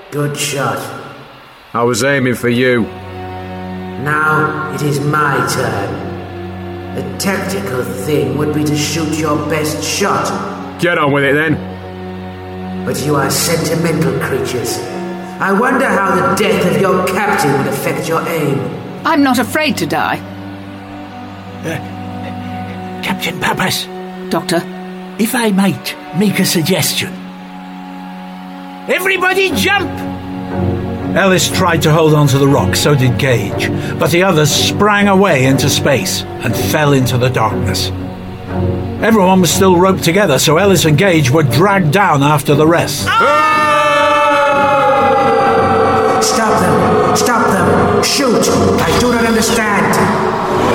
Good shot. I was aiming for you. Now it is my turn. The tactical thing would be to shoot your best shot. Get on with it then. But you are sentimental creatures. I wonder how the death of your captain would affect your aim. I'm not afraid to die. Captain Pappas. Doctor? If I might make a suggestion. Everybody jump! Ellis tried to hold on to the rock, so did Gage, but the others sprang away into space and fell into the darkness. Everyone was still roped together, so Ellis and Gage were dragged down after the rest. Stop them! Stop them! Shoot! I do not understand!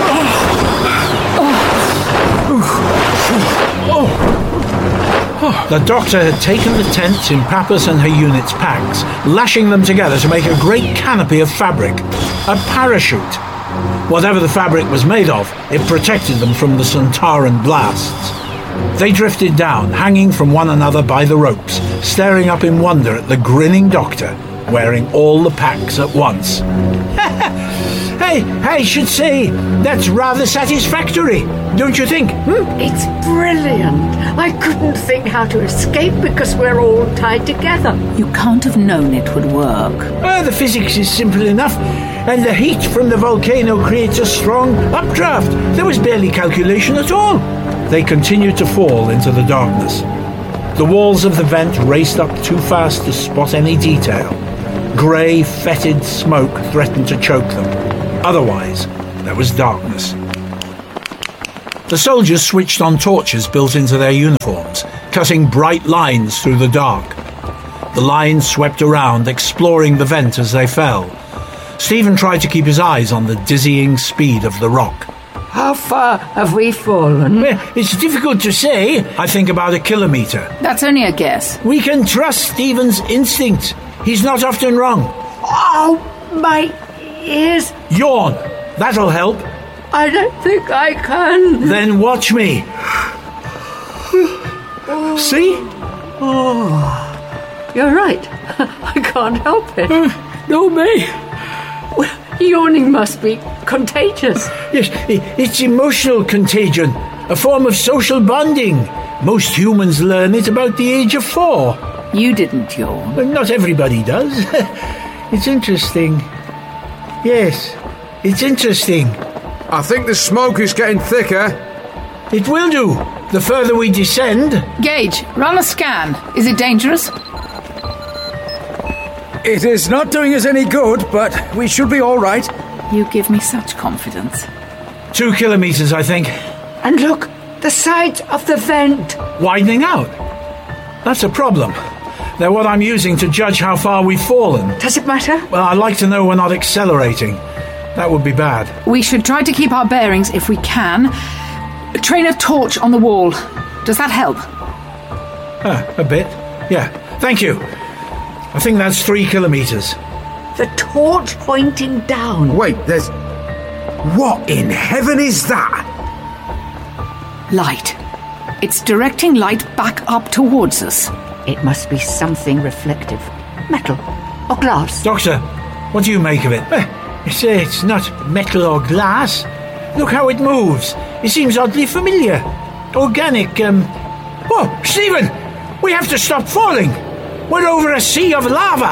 The doctor had taken the tents in Pappas and her unit's packs, lashing them together to make a great canopy of fabric. A parachute. Whatever the fabric was made of, it protected them from the Sontaran blasts. They drifted down, hanging from one another by the ropes, staring up in wonder at the grinning doctor, wearing all the packs at once. Hey, I should say, that's rather satisfactory, don't you think? It's brilliant. I couldn't think how to escape because we're all tied together. You can't have known it would work. The physics is simple enough, and the heat from the volcano creates a strong updraft. There was barely calculation at all. They continued to fall into the darkness. The walls of the vent raced up too fast to spot any detail. Grey, fetid smoke threatened to choke them. Otherwise, there was darkness. The soldiers switched on torches built into their uniforms, cutting bright lines through the dark. The lines swept around, exploring the vent as they fell. Stephen tried to keep his eyes on the dizzying speed of the rock. How far have we fallen? Well, it's difficult to say. I think about 1 kilometre. That's only a guess. We can trust Stephen's instinct. He's not often wrong. Oh, my ears. Yawn. That'll help. I don't think I can. Then watch me. See? Oh, you're right. I can't help it. No, me. Well, yawning must be contagious. Yes, it's emotional contagion, a form of social bonding. Most humans learn it about the age of 4. You didn't yawn. Well, not everybody does. It's interesting. Yes, it's interesting. I think the smoke is getting thicker. It will do, the further we descend. Gage, run a scan. Is it dangerous? It is not doing us any good, but we should be all right. You give me such confidence. 2 kilometres, I think. And look, the sides of the vent. Widening out. That's a problem. They're what I'm using to judge how far we've fallen. Does it matter? Well, I'd like to know we're not accelerating. That would be bad. We should try to keep our bearings if we can. Train a torch on the wall. Does that help? A bit. Yeah, thank you. I think that's 3 kilometres. The torch pointing down. Wait, there's... What in heaven is that? Light. It's directing light back up towards us. It must be something reflective. Metal or glass. Doctor, what do you make of it? It's not metal or glass. Look how it moves. It seems oddly familiar. Organic, Oh, Stephen! We have to stop falling! We're over a sea of lava!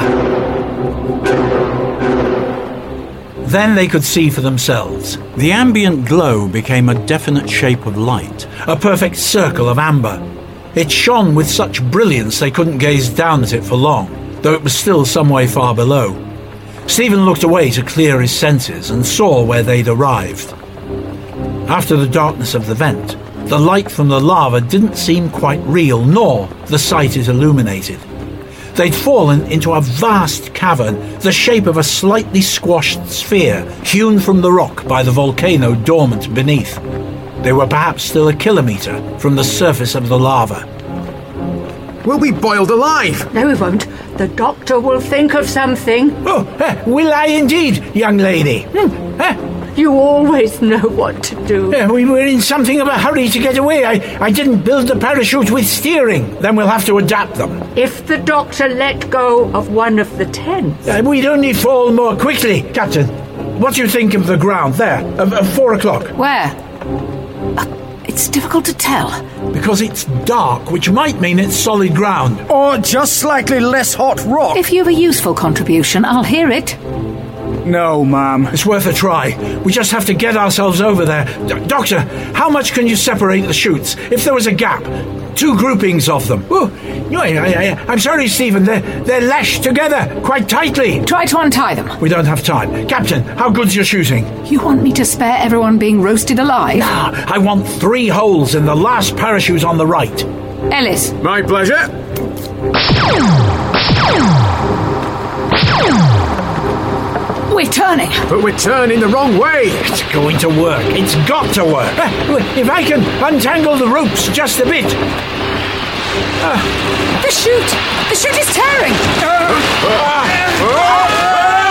Then they could see for themselves. The ambient glow became a definite shape of light, a perfect circle of amber. It shone with such brilliance they couldn't gaze down at it for long, though it was still some way far below. Stephen looked away to clear his senses and saw where they'd arrived. After the darkness of the vent, the light from the lava didn't seem quite real, nor the sight it illuminated. They'd fallen into a vast cavern, the shape of a slightly squashed sphere, hewn from the rock by the volcano dormant beneath. They were perhaps still 1 kilometre from the surface of the lava. We'll be boiled alive! No, we won't. The doctor will think of something. Oh, will I indeed, young lady? You always know what to do. Yeah, we were in something of a hurry to get away. I didn't build the parachute with steering. Then we'll have to adapt them. If the doctor let go of one of the tents... We'd only fall more quickly. Captain, what do you think of the ground there, at 4 o'clock? Where? It's difficult to tell. Because it's dark, which might mean it's solid ground. Or just slightly less hot rock. If you have a useful contribution, I'll hear it. No, ma'am. It's worth a try. We just have to get ourselves over there. Doctor, how much can you separate the chutes? If there was a gap, 2 groupings of them. Oh, I'm sorry, Stephen. They're lashed together quite tightly. Try to untie them. We don't have time. Captain, how good's your shooting? You want me to spare everyone being roasted alive? No, I want 3 holes in the last parachute on the right. Ellis. My pleasure. We're turning. But we're turning the wrong way. It's going to work. It's got to work. If I can untangle the ropes just a bit. The chute is tearing.